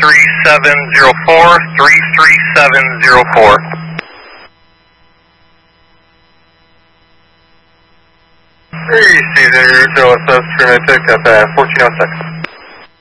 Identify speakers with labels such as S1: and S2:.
S1: 33704, 33704.
S2: Hey, Caesar, Joe, SS, Trinity, pickup at 1406.